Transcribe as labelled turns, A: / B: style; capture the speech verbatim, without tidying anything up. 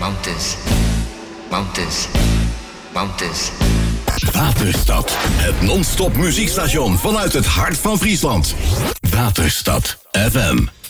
A: mountains, mountains, mountains.
B: Waterstad, het non-stop muziekstation vanuit het hart van Friesland. Waterstad F M.